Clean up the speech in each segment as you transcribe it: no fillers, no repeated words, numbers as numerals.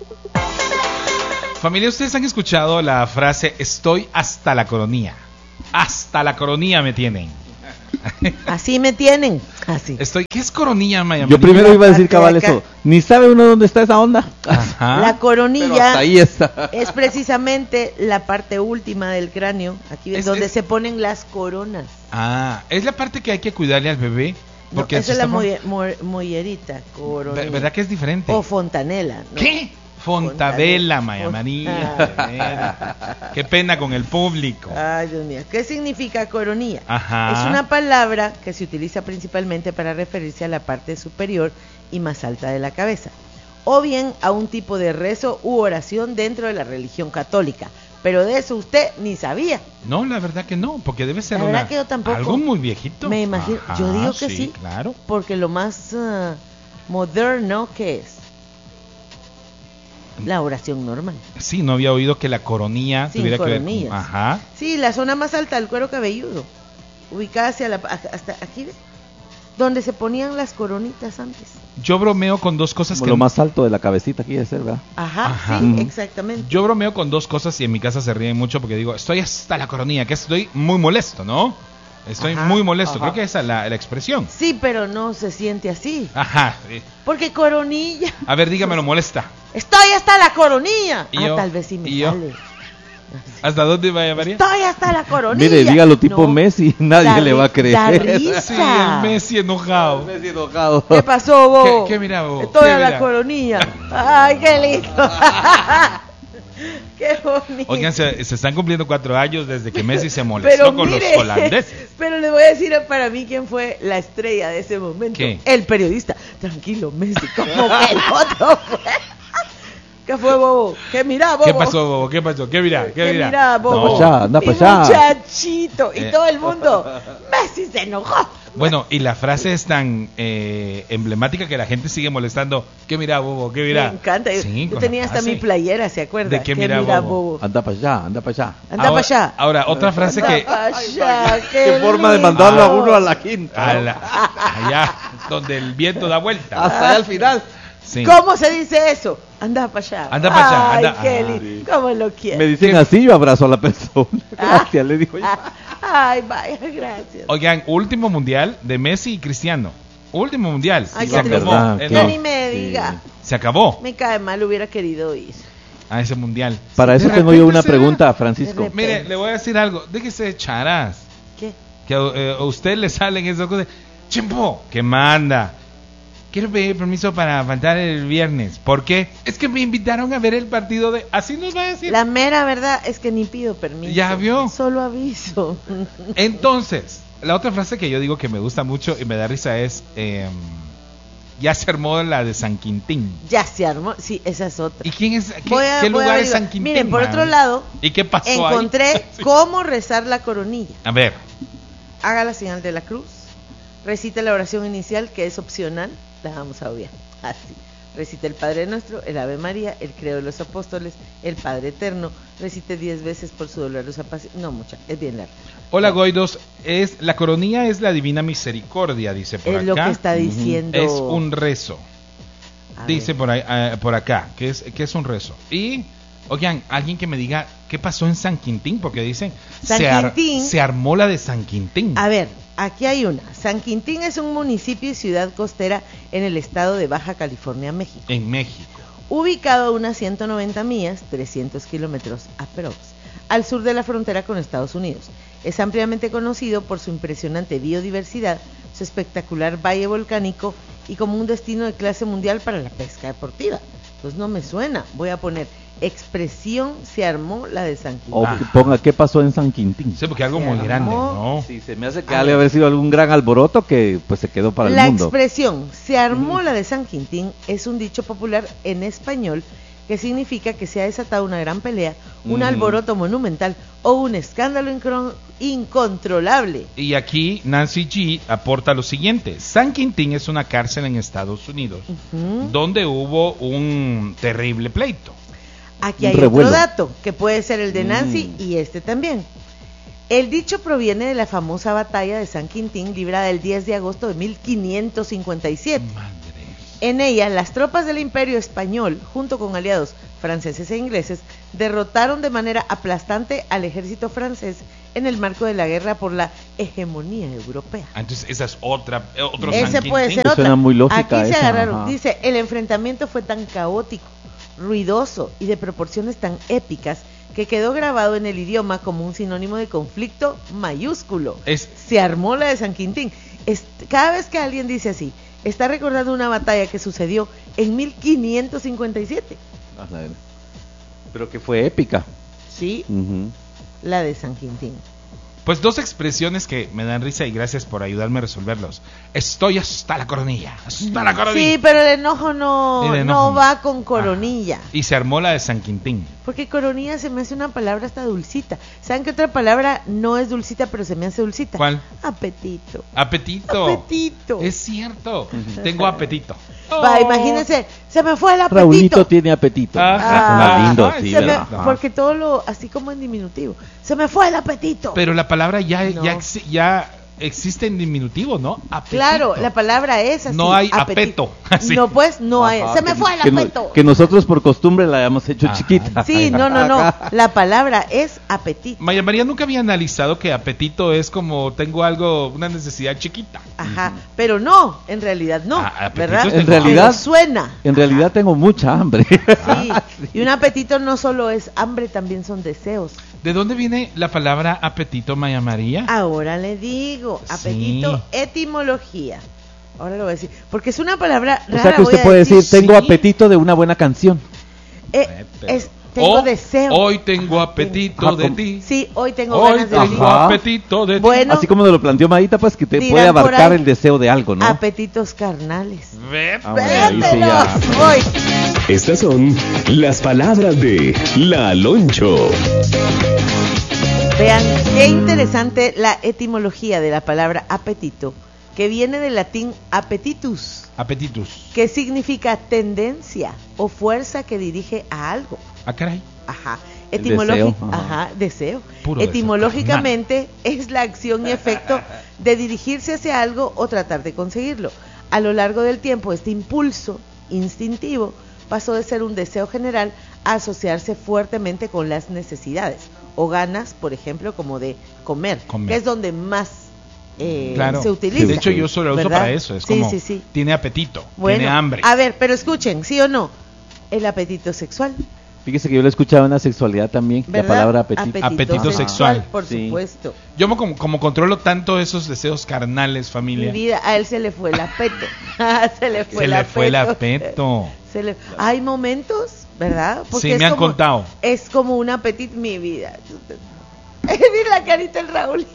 Familia, ¿ustedes han escuchado la frase estoy hasta la coronilla? Hasta la coronilla me tienen. Así me tienen, así. ¿Qué es coronilla, Maya? Yo primero iba a decir, cabal, eso. Ni sabe uno dónde está esa onda. Ajá. La coronilla Pero hasta ahí está. es precisamente la parte última del cráneo, aquí donde se ponen las coronas. Ah, es la parte que hay que cuidarle al bebé. Porque esa es la mollerita, coronilla. ¿Verdad que es diferente? O fontanela, ¿no? ¿Qué? Fontadela, Maya María. Qué pena con el público. Ay, Dios mío. ¿Qué significa coronilla? Ajá. Es una palabra que se utiliza principalmente para referirse a la parte superior y más alta de la cabeza, o bien a un tipo de rezo u oración dentro de la religión católica. Pero de eso usted ni sabía. No, la verdad que no, porque debe ser la verdad que yo tampoco. Algo muy viejito. Me imagino. Ajá, yo digo que sí, claro. Porque lo más moderno que es la oración normal. Sí, no había oído que la coronilla tuviera coronillas. que ver. Ajá. Sí, la zona más alta del cuero cabelludo, ubicada hasta aquí, ¿ves? Donde se ponían las coronitas antes. Yo bromeo con dos cosas como lo más alto de la cabecita aquí de ser, ¿verdad? Ajá. Sí, exactamente. Yo bromeo con dos cosas y en mi casa se ríen mucho porque digo, estoy hasta la coronilla, que estoy muy molesto, ¿no? Estoy muy molesto, creo que esa es la expresión. Sí, pero no se siente así. Ajá. Porque coronilla. A ver, dígamelo, molesta. Estoy hasta la coronilla. Yo, tal vez sí me sale. ¿Hasta dónde vaya, María? Estoy hasta la coronilla. Mire, dígalo tipo Messi, nadie le va a creer. Da risa. Sí, el Messi enojado. Messi enojado. ¿Qué pasó, Bobo? ¿Qué mira, Bobo? Estoy a la coronilla. Ay, qué lindo. Qué bonito. Oigan, se están cumpliendo 4 años desde que Messi se molestó con los holandeses. Pero les voy a decir para mí quién fue la estrella de ese momento. ¿Qué? El periodista. Tranquilo, Messi, como que el otro fue. ¿Qué fue, Bobo? ¿Qué mira, Bobo? ¿Qué pasó, Bobo? ¿Qué pasó? ¿Qué mira? ¿Qué mira, Bobo? Anda para allá. Muchachito. Y todo el mundo. Messi se enojó. Bueno, y la frase es tan emblemática que la gente sigue molestando. ¿Qué mira, Bobo? ¿Qué mira? Me encanta. Sí, yo tenía hasta mi playera, ¿se acuerda? ¿De qué mira, Bobo? Anda para allá, anda para allá. Anda para allá. Ahora, otra frase que... Qué forma de mandarlo a uno a la quinta. Allá, donde el viento da vuelta. Hasta allá al final. Sí. ¿Cómo se dice eso? Anda para allá. Anda para allá. Ay, anda. Kelly, ¿cómo lo quieres? Me dicen así, yo abrazo a la persona. Gracias, le digo yo. Ay, vaya, gracias. Oigan, último mundial de Messi y Cristiano. Último mundial. Ay, Se qué acabó. triste. No, Ni me diga. se acabó Me cae mal, hubiera querido ir. a ese mundial. Para eso tengo yo una pregunta, Francisco. Mire, le voy a decir algo. Déjese de charas. ¿Qué? Que a usted le salen esas cosas. Chimpo, que manda. Quiero pedir permiso para faltar el viernes. ¿Por qué? Es que me invitaron a ver el partido de... Así nos va a decir. La mera verdad es que ni pido permiso. ¿Ya vio? Solo aviso. Entonces, la otra frase que yo digo que me gusta mucho y me da risa es... ya se armó la de San Quintín. Ya se armó. Sí, esa es otra. ¿Y quién es? ¿Qué lugar es San Quintín? Miren, por man? otro lado... ¿Y qué pasó encontré ahí? cómo rezar la coronilla. A ver. Haga la señal de la cruz. Recita la oración inicial, que es opcional. La vamos a obviar. Así. Recite el Padre Nuestro, el Ave María, el Credo de los Apóstoles, el Padre Eterno. Recite 10 veces por su dolorosa pasión. No, mucha, es bien larga. Hola, Goidos. La coronilla es la divina misericordia, dice por acá. Es lo que está diciendo. Es un rezo. A Dice por acá, que es un rezo. Y, oigan, alguien que me diga qué pasó en San Quintín, porque dicen Quintín, se armó la de San Quintín. A ver, aquí hay una. San Quintín es un municipio y ciudad costera en el estado de Baja California, México. En México. Ubicado a unas 190 millas, 300 kilómetros aprox, al sur de la frontera con Estados Unidos. Es ampliamente conocido por su impresionante biodiversidad, su espectacular valle volcánico y como un destino de clase mundial para la pesca deportiva. Pues no me suena. Voy a poner expresión se armó la de San Quintín. O que ponga qué pasó en San Quintín. Sí, porque algo muy grande, ¿no? Sí, se me hace que debe haber sido algún gran alboroto que pues se quedó para el mundo. La expresión se armó la de San Quintín es un dicho popular en español que significa que se ha desatado una gran pelea, un alboroto monumental o un escándalo incontrolable. Y aquí Nancy G aporta lo siguiente: San Quintín es una cárcel en Estados Unidos donde hubo un terrible pleito. Aquí hay otro dato que puede ser el de Nancy y este también. El dicho proviene de la famosa batalla de San Quintín librada el 10 de agosto de 1557. Madre. En ella, las tropas del Imperio Español, junto con aliados franceses e ingleses, derrotaron de manera aplastante al ejército francés en el marco de la guerra por la hegemonía europea. Entonces, esa es otro Ese San puede Quintín. ser otra. Suena muy lógica Aquí se esa, agarraron. ajá. Dice, el enfrentamiento fue tan caótico, ruidoso y de proporciones tan épicas que quedó grabado en el idioma como un sinónimo de conflicto mayúsculo. Se armó la de San Quintín. Cada vez que alguien dice así, está recordando una batalla que sucedió en 1557. Pero que fue épica. Sí, la de San Quintín. Pues dos expresiones que me dan risa y gracias por ayudarme a resolverlos. Estoy hasta la coronilla. Hasta la coronilla. Sí, pero el enojo no va con coronilla. Y se armó la de San Quintín. Porque coronilla se me hace una palabra hasta dulcita. ¿Saben qué otra palabra no es dulcita, pero se me hace dulcita? ¿Cuál? Apetito. Apetito. Apetito. Es cierto. Tengo apetito. Va, imagínense, se me fue el apetito. Raulito tiene apetito. Ajá. Lindo, Ajá, sí, Se me- ¿verdad? porque todo lo, así como en diminutivo. Se me fue el apetito. Pero la palabra ya No. ya existe en diminutivo, ¿no? Apetito. Claro, la palabra es así. No hay apetito. apeto, así. No, pues, no hay. Ajá, Se me fue el que no- apeto. que nosotros por costumbre la hayamos hecho Ajá. chiquita. Sí, no. La palabra es apetito. Maya María nunca había analizado que apetito es como tengo algo, una necesidad chiquita. Ajá, pero no, en realidad no, Apetito ¿verdad? es En realidad- Pero suena. En realidad tengo mucha hambre. Sí, y un apetito no solo es hambre, también son deseos. ¿De dónde viene la palabra apetito, Maya María? Ahora le digo, Sí. apetito, etimología. Ahora lo voy a decir, porque es una palabra O rara. sea que voy usted a puede decir, tengo sí. apetito de una buena canción. Tengo O, deseo. Hoy tengo apetito Ajá, de como- ti. Sí, hoy tengo Hoy ganas de tengo ti. Ajá. apetito de ti. Bueno, Así como nos lo planteó Maíta, pues que te dirán puede por abarcar ahí, el deseo de algo, ¿no? apetitos carnales. Ah, bueno, ahí sí ¡Véanmelos! ya. Voy. Estas son las palabras de La Loncho. Vean, qué interesante la etimología de la palabra apetito, que viene del latín appetitus, Apetitus. que significa tendencia o fuerza que dirige a algo. Ah, caray. Ajá. El deseo, Ajá, deseo. Puro Etimológicamente es la acción y efecto de dirigirse hacia algo o tratar de conseguirlo. A lo largo del tiempo, este impulso instintivo pasó de ser un deseo general a asociarse fuertemente con las necesidades o ganas, por ejemplo, como de comer. Que es donde más Claro. se utiliza. De hecho, yo solo lo uso ¿verdad? para eso. Es Sí, como, sí, sí. tiene apetito, Bueno, tiene hambre. a ver, pero escuchen, ¿sí o no? El apetito sexual. Fíjese que yo lo he escuchado en la sexualidad también, la ¿Verdad? palabra apetito. Apetito sexual. Por Sí. supuesto. Yo como controlo tanto esos deseos carnales, Mi familia. vida, a él se le fue el apeto. se le fue Se el le apeto. fue el apeto. Hay momentos, ¿verdad? Sí, me han contado. Es como un apetito, mi vida. Mira la carita del Raulito.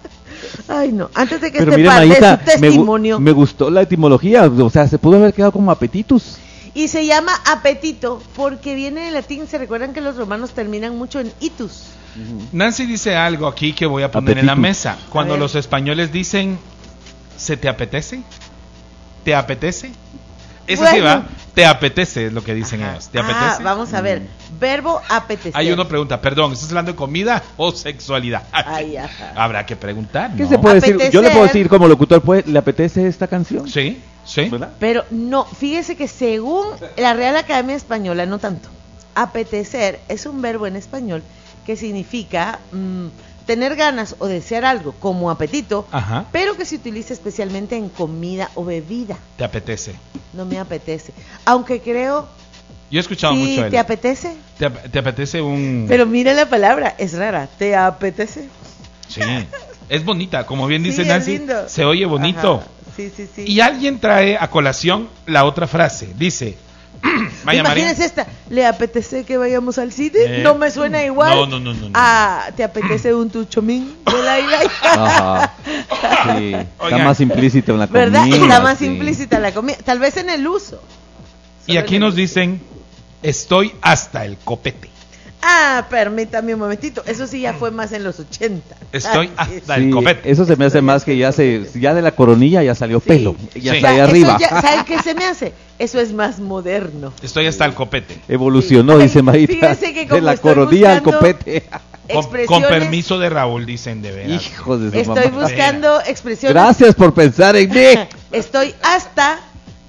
Ay, no. Antes de que Pero este mire, par de Maíta, su testimonio. me gustó la etimología, o sea, se pudo haber quedado como apetitus. Y se llama apetito porque viene del latín. Se recuerdan que los romanos terminan mucho en itus. Nancy dice algo aquí que voy a poner en la Apetitus. mesa. Cuando A ver. los españoles dicen, ¿se te apetece? ¿Te apetece? Eso sí Bueno. va, te apetece es lo que dicen Ajá. ellos. ¿Te apetece? Vamos a ver. Verbo apetecer. Hay uno pregunta, perdón, ¿estás hablando de comida o sexualidad? Ay, ajá. Habrá que preguntar, ¿Qué ¿no? se puede decir? Yo le puedo Apetecer. decir como locutor, ¿le apetece esta canción? Sí, sí. ¿Verdad? Pero no, fíjese que según la Real Academia Española, no tanto. Apetecer es un verbo en español que significa tener ganas o desear algo, como apetito, Ajá. pero que se utiliza especialmente en comida o bebida. Te apetece. No me apetece. Aunque creo, Yo he escuchado sí, mucho ¿te él. apetece? ¿Te apetece un...? Pero mira la palabra, es rara. ¿Te apetece? Sí, es bonita, como bien dice Sí, es Nancy, lindo. se oye bonito. Ajá. Sí, sí, sí. Y alguien trae a colación la otra frase, dice, Maya María, Imagínense esta, ¿le apetece que vayamos al cine? No me suena igual. No. ¿te apetece un tuchomín de la isla? Ajá. Sí, está Oigan. más implícito en la comida. ¿Verdad? Está más sí. implícita la comida, tal vez en el uso. y Solo aquí en el nos uso. dicen, estoy hasta el copete. Permítame un momentito, eso sí ya fue más en los 80. Estoy Ay, hasta Sí, el copete. eso se me hace más que ya de la coronilla ya salió Sí. pelo, ya Sí. está ahí eso arriba. ¿Saben qué se me hace? Eso es más moderno. Estoy hasta el copete. Evolucionó, Ay, dice Maíta, fíjese que de como la estoy coronilla al buscando copete. Con Expresiones- permiso de Raúl, dicen de veras. Hijos de su Estoy mamá. buscando expresiones. Gracias por pensar en mí. Estoy hasta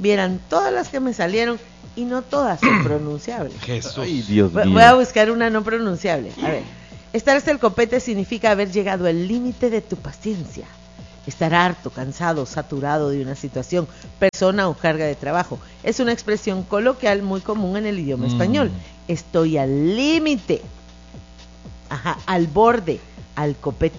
Vieran todas las que me salieron y no todas son pronunciables. Jesús. Ay, Dios mío. Voy a buscar una no pronunciable. A ver, estar hasta el copete significa haber llegado al límite de tu paciencia. Estar harto, cansado, saturado de una situación, persona o carga de trabajo. Es una expresión coloquial muy común en el idioma español. Estoy al límite. Ajá, al borde, al copete.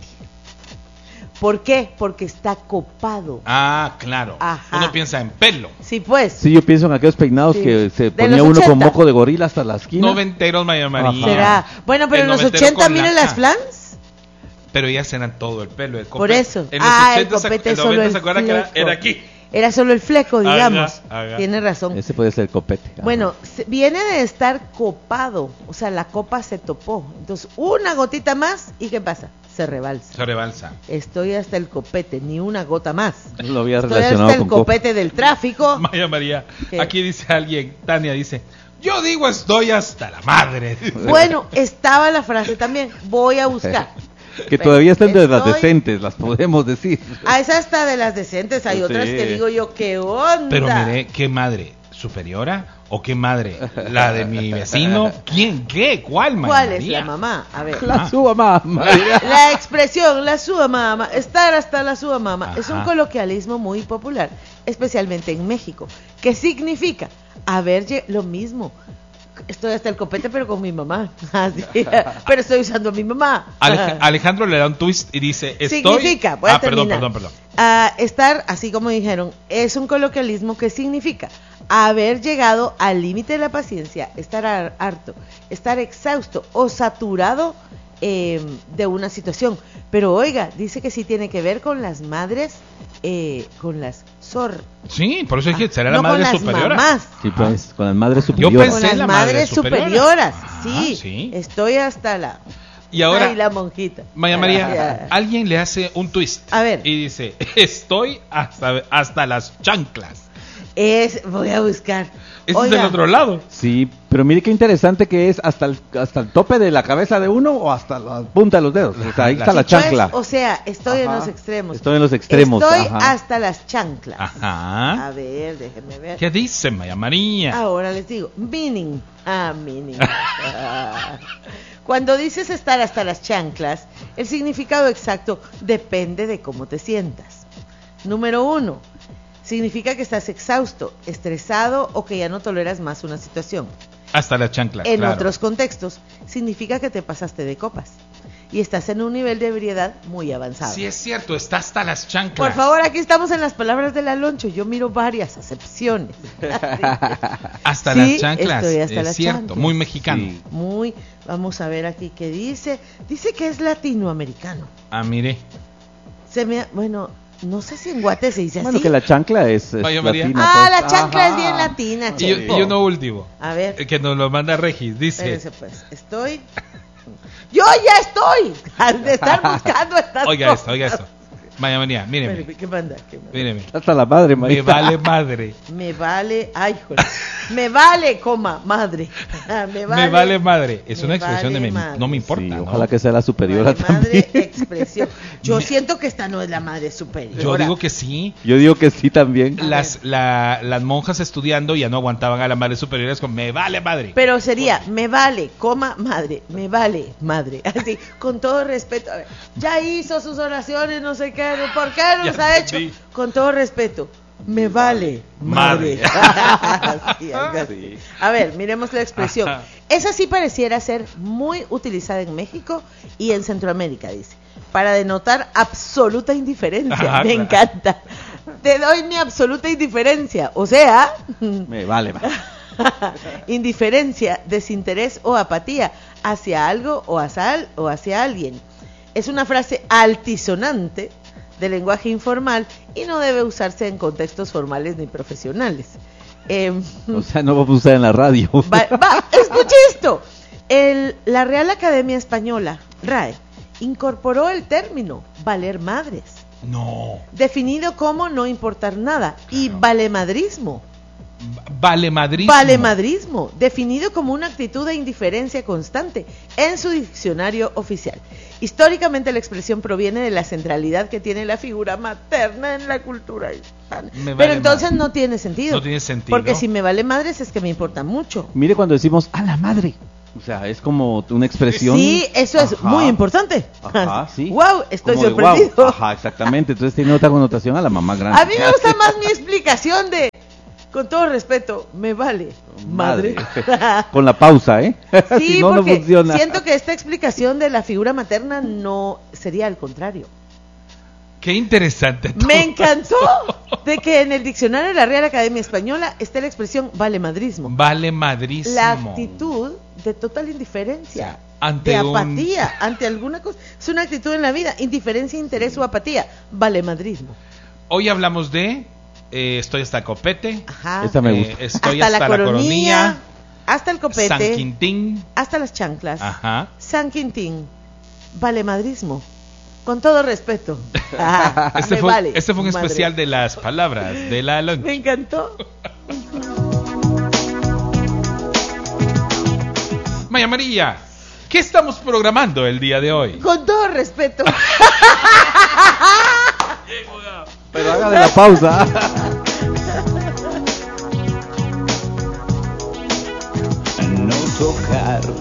¿Por qué? Porque está copado. Ah, claro. Ajá. Uno piensa en pelo. Sí, pues. Sí, yo pienso en aquellos peinados Sí. que se De ponía los uno 80. con moco de gorila hasta la esquina. Noventeros, María María. ¿Será? Bueno, pero El en los noventero 80 con miren laca. las flans. Pero ellas eran todo el pelo. El copete. Por eso. En los El 80 copete en es solo 90 el se acuerdan que fleco. era aquí. Era solo el fleco, digamos. Haga. Tiene razón. Ese puede ser el copete. Ajá. Bueno, viene de estar copado, o sea, la copa se topó. Entonces, una gotita más, ¿y qué pasa? Se rebalsa. Se rebalsa. Estoy hasta el copete, ni una gota más. Lo había Estoy relacionado hasta el con copa. copete del tráfico. María María. ¿Qué? Aquí dice alguien, Tania dice, yo digo estoy hasta la madre. Bueno, estaba la frase también, voy a buscar. Que todavía están de las Estoy- decentes, las podemos decir. Ah, esa está de las decentes, hay Sí. otras que digo yo, ¿qué onda? Pero mire, ¿qué madre? ¿Superiora? ¿O qué madre? ¿La de mi vecino? ¿Quién? ¿Qué? ¿Cuál, María ¿Cuál es María? la mamá? A ver. La suba mamá. La expresión, la suba mama, estar hasta la suba mama, es un Ajá. coloquialismo muy popular, especialmente en México, que significa lo mismo. Estoy hasta el copete, pero con mi mamá. Así, pero estoy usando a mi mamá. Alejandro le da un twist y dice, estoy... Significa, voy a terminar. Perdón. Estar, así como dijeron, es un coloquialismo que significa haber llegado al límite de la paciencia, estar harto, estar exhausto o saturado de una situación. Pero oiga, dice que sí tiene que ver con las madres, con las Sí, por eso dije, será la no madre con las superiora. mamás. Sí, pues, con las madres Yo superiores. pensé Con las la madre madres superiora. superioras, Ah, sí, sí. estoy hasta la... Y ahora, Ay, la monjita. María María, Ya. alguien le hace un twist. A ver. Y dice, estoy hasta las chanclas. Voy a buscar. Ese es Oiga, del otro lado. Sí, pero mire qué interesante que es hasta el tope de la cabeza de uno o hasta la punta de los dedos. O sea, ahí está la pues, chancla. o sea, estoy en Ajá. los extremos. Estoy en los extremos. Estoy ajá. hasta las chanclas. Ajá. A ver, déjenme ver. ¿Qué dice María María? Ahora les digo, meaning. Meaning. Cuando dices estar hasta las chanclas, el significado exacto depende de cómo te sientas. Número 1, significa que estás exhausto, estresado o que ya no toleras más una situación. Hasta las chanclas, En claro. otros contextos, significa que te pasaste de copas y estás en un nivel de ebriedad muy avanzado. Sí, es cierto, está hasta las chanclas. Por favor, aquí estamos en las palabras del Aloncho. Yo miro varias acepciones. Hasta Sí, las chanclas, estoy hasta es las cierto, chanclas. muy mexicano. Sí. Muy, vamos a ver aquí qué dice. Dice que es latinoamericano. Ah, mire. Bueno, no sé si en Guate se dice Bueno, así. que la chancla es Oye, María. latina, Ah, pues. la chancla Ajá. es bien latina, Y, Chepo. y uno último, A ver, que nos lo manda Regis, dice, espérense pues. Estoy... ¡Yo ya estoy! Al de estar buscando estas oiga cosas. esto. María María, míreme, Espérame, ¿qué manda? ¿Qué manda? míreme. Hasta la madre, Me maestra. vale madre. Me vale... Ay, joder. Me vale, madre. Me vale madre. Es me una expresión vale de madre. no me importa, Sí, ¿no? ojalá que sea la superiora Vale, madre, también. expresión. Yo siento que esta no es la madre superior. Yo digo que sí. Yo digo que sí también. Las monjas estudiando ya no aguantaban a las madres superiores con me vale madre. Pero sería, me vale, madre, me vale, madre. Así, con todo respeto. A ver, ya hizo sus oraciones, no sé qué, ¿por qué no Ya los ha hecho? entendí. Con todo respeto. Me vale, madre. Madre. Así, algo así. A ver, miremos la expresión. Ajá. Esa sí pareciera ser muy utilizada en México y en Centroamérica, dice, para denotar absoluta indiferencia. Ajá, Me claro. encanta. Te doy mi absoluta indiferencia. O sea, Me vale, ma. indiferencia, desinterés o apatía hacia algo o hacia alguien. Es una frase altisonante de lenguaje informal y no debe usarse en contextos formales ni profesionales. O sea, no vamos a usar en la radio. Escuche esto. La Real Academia Española, RAE, incorporó el término valer madres, No. definido como no importar nada, y valemadrismo, Valemadrismo. Valemadrismo, definido como una actitud de indiferencia constante en su diccionario oficial. Históricamente la expresión proviene de la centralidad que tiene la figura materna en la cultura hispana. Pero entonces madre. no tiene sentido. No tiene sentido. Porque si me vale madres es que me importa mucho. Mire cuando decimos a la madre. O sea, es como una expresión. Sí, eso es muy importante. Ajá, sí. Wow, estoy Como de sorprendido. guau. Ajá, exactamente. Entonces tiene otra connotación a la mamá grande. A mí me gusta más mi explicación de, con todo respeto, me vale madre. Con la pausa, ¿eh? Sí, Si no, no porque funciona. siento que esta explicación de la figura materna no sería al contrario. Qué interesante. todo. Me encantó de que en el diccionario de la Real Academia Española esté la expresión valemadrismo. Valemadrismo. La actitud de total indiferencia, ante de un- apatía ante alguna cosa. Es una actitud en la vida, indiferencia, interés o apatía. Valemadrismo. Hoy hablamos de estoy hasta el copete. Ajá. Esta me gusta. Estoy hasta hasta la la coronilla, coronilla. hasta el copete, San Quintín. hasta las chanclas. Ajá. San Quintín, valemadrismo. Con todo respeto. Ah, Este me fue, vale este fue un madre. especial de las palabras de la Alonso. Me encantó. Maya María, ¿qué estamos programando el día de hoy? Con todo respeto. Pero haga de la pausa. No tocar